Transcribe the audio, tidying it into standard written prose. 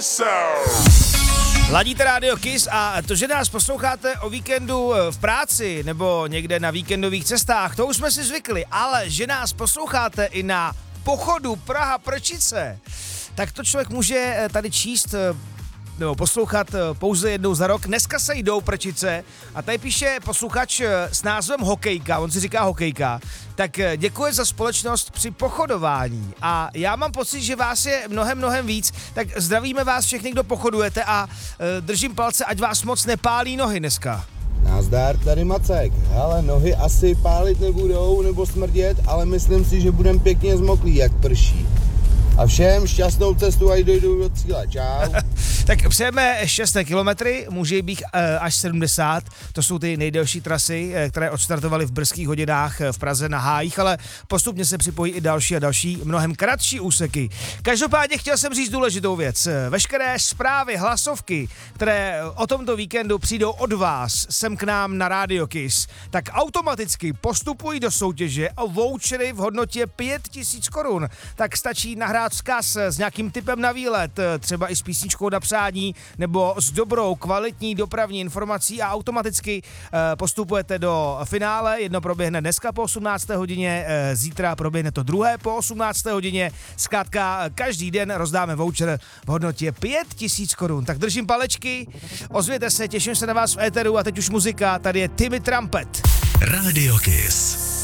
Ladíte Radio Kiss a to, že nás posloucháte o víkendu v práci nebo někde na víkendových cestách, to už jsme si zvykli, ale že nás posloucháte i na pochodu Praha-Prčice, tak to člověk může tady číst nebo poslouchat pouze jednou za rok. Dneska se jdou Prčice a tady píše posluchač s názvem Hokejka, on si říká Hokejka, tak děkuji za společnost při pochodování a já mám pocit, že vás je mnohem víc, tak zdravíme vás všechny, kdo pochodujete a držím palce, ať vás moc nepálí nohy dneska. Nazdar, tady Macek. Hele, nohy asi pálit nebudou nebo smrdět, ale myslím si, že budem pěkně zmoklý, jak prší. A všem šťastnou cestu, až dojdou do cíle. Čau. Tak přejeme šťastné kilometry, může jich být až 70, to jsou ty nejdelší trasy, které odstartovaly v brzkých hodinách v Praze na hájích, ale postupně se připojí i další a další, mnohem kratší úseky. Každopádně chtěl jsem říct důležitou věc. Veškeré zprávy, hlasovky, které o tomto víkendu přijdou od vás sem k nám na Radio Kiss, tak automaticky postupují do soutěže o vouchery v hodnotě 5000 korun. Tak stačí nahrát vzkaz s nějakým tipem na výlet, třeba i s písničkou na přání, nebo s dobrou, kvalitní dopravní informací a automaticky postupujete do finále. Jedno proběhne dneska po 18. hodině, zítra proběhne to druhé po 18. hodině. Zkrátka každý den rozdáme voucher v hodnotě 5000 korun. Tak držím palečky, ozvěte se, těším se na vás v éteru a teď už muzika, tady je Timmy Trumpet. Radio Kiss.